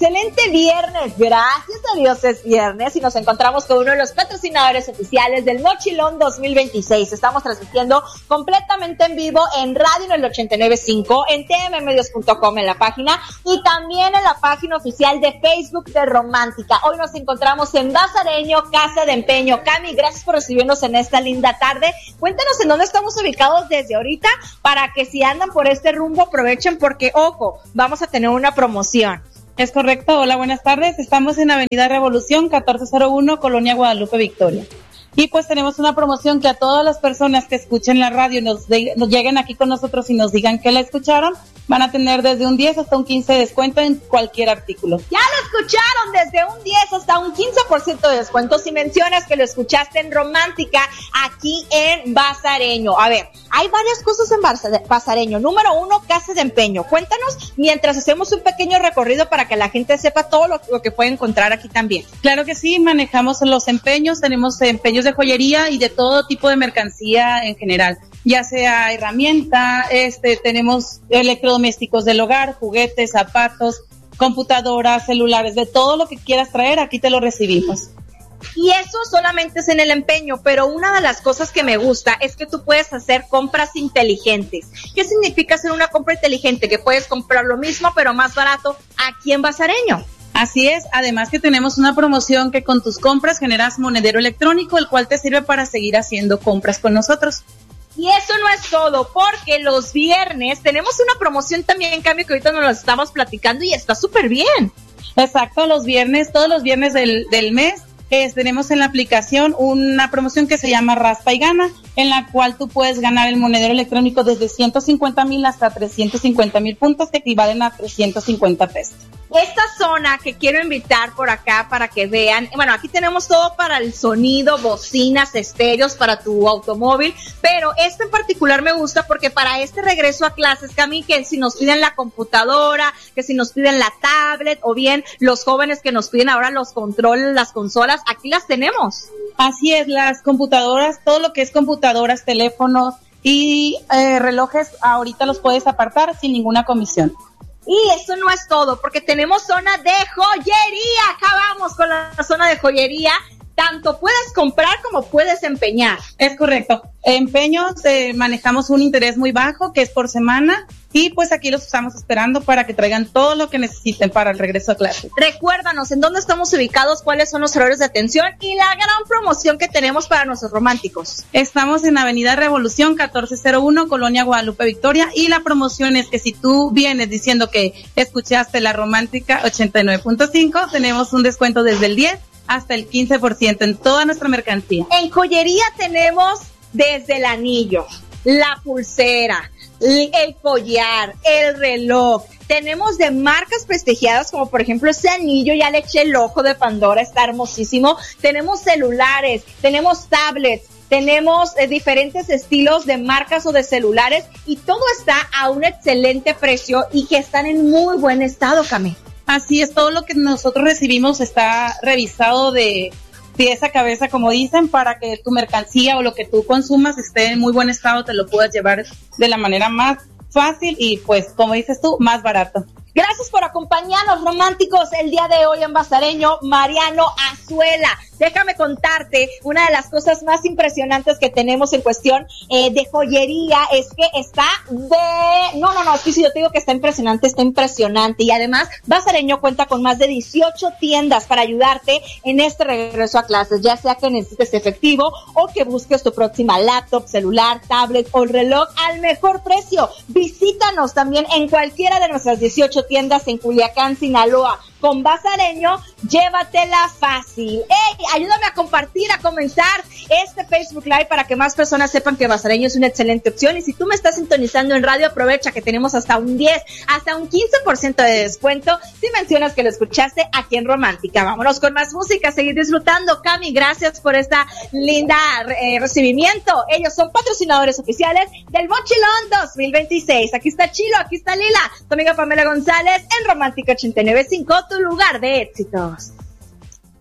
excelente viernes. Gracias a Dios es viernes y nos encontramos con uno de los patrocinadores oficiales del Mochilón 2026. Estamos transmitiendo completamente en vivo en radio en el 89.5, en tmmedios.com en la página y también en la página oficial de Facebook de Romántica. Hoy nos encontramos en Bazareño, Casa de Empeño. Cami, gracias por recibirnos en esta linda tarde. Cuéntanos en dónde estamos ubicados desde ahorita para que si andan por este rumbo aprovechen porque, ojo, vamos a tener una promoción. Es correcto. Hola, buenas tardes. Estamos en Avenida Revolución 1401, Colonia Guadalupe, Victoria. Y pues tenemos una promoción que a todas las personas que escuchen la radio nos lleguen aquí con nosotros y nos digan que la escucharon, van a tener desde un 10 hasta un 15 de descuento en cualquier artículo. Ya lo escucharon, desde un 10 hasta un 15% de descuento si mencionas que lo escuchaste en Romántica aquí en Bazareño. A ver, hay varias cosas en Bazareño. Número 1, Casa de Empeño. Cuéntanos mientras hacemos un pequeño recorrido para que la gente sepa todo lo que puede encontrar aquí también. Claro que sí, manejamos los empeños, tenemos empeños de joyería y de todo tipo de mercancía en general, ya sea herramienta, tenemos electrodomésticos del hogar, juguetes, zapatos, computadoras, celulares, de todo lo que quieras traer, aquí te lo recibimos. Y eso solamente es en el empeño, pero una de las cosas que me gusta es que tú puedes hacer compras inteligentes. ¿Qué significa hacer una compra inteligente? Que puedes comprar lo mismo pero más barato aquí en Bazareño. Así es, además que tenemos una promoción que con tus compras generas monedero electrónico, el cual te sirve para seguir haciendo compras con nosotros. Y eso no es todo, porque los viernes tenemos una promoción también, en cambio, que ahorita nos lo estamos platicando y está súper bien. Exacto, todos los viernes del mes, tenemos en la aplicación una promoción que se llama Raspa y Gana, en la cual tú puedes ganar el monedero electrónico desde 150,000 hasta 350,000 puntos que equivalen a 350 pesos. Esta zona que quiero invitar por acá para que vean, bueno, aquí tenemos todo para el sonido, bocinas, estéreos para tu automóvil, pero este en particular me gusta porque para este regreso a clases, Cami, que si nos piden la computadora, que si nos piden la tablet, o bien los jóvenes que nos piden ahora los controles, las consolas, aquí las tenemos. Así es, las computadoras, todo lo que es computadoras, teléfonos y relojes, ahorita los puedes apartar sin ninguna comisión. Y eso no es todo, porque tenemos zona de joyería. Acá vamos con la zona de joyería. Tanto puedes comprar como puedes empeñar. Es correcto. Empeños, manejamos un interés muy bajo, que es por semana, y pues aquí los estamos esperando para que traigan todo lo que necesiten para el regreso a clase. Recuérdanos en dónde estamos ubicados, cuáles son los horarios de atención y la gran promoción que tenemos para nuestros románticos. Estamos en Avenida Revolución 1401, Colonia Guadalupe, Victoria, y la promoción es que si tú vienes diciendo que escuchaste la Romántica 89.5, tenemos un descuento desde el 10 hasta el 15% en toda nuestra mercancía. En joyería tenemos desde el anillo, la pulsera, el collar, el reloj. Tenemos de marcas prestigiadas como por ejemplo ese anillo, ya le eché el ojo de Pandora, está hermosísimo. Tenemos celulares, tenemos tablets, tenemos diferentes estilos de marcas o de celulares y todo está a un excelente precio y que están en muy buen estado, Cami. Así es, todo lo que nosotros recibimos está revisado de pies a cabeza, como dicen, para que tu mercancía o lo que tú consumas esté en muy buen estado, te lo puedas llevar de la manera más fácil y pues, como dices tú, más barato. Gracias por acompañarnos, románticos, el día de hoy en Bazareño, Mariano Azuela. Déjame contarte, una de las cosas más impresionantes que tenemos en cuestión de joyería es que está es que si yo te digo que está impresionante. Y además, Bazareño cuenta con más de 18 tiendas para ayudarte en este regreso a clases, ya sea que necesites efectivo o que busques tu próxima laptop, celular, tablet o reloj al mejor precio. Visítanos también en cualquiera de nuestras 18 tiendas en Culiacán, Sinaloa. Con Bazareño, llévatela fácil. ¡Ey! Ayúdame a compartir, a comenzar este Facebook Live para que más personas sepan que Bazareño es una excelente opción. Y si tú me estás sintonizando en radio, aprovecha que tenemos hasta un 10, hasta un 15% de descuento si mencionas que lo escuchaste aquí en Romántica. Vámonos con más música, seguir disfrutando. Cami, gracias por esta linda recibimiento. Ellos son patrocinadores oficiales del Mochilón 2026. Aquí está Chilo, aquí está Lila, tu amiga Pamela González en Romántica 89.5, tu lugar de éxitos.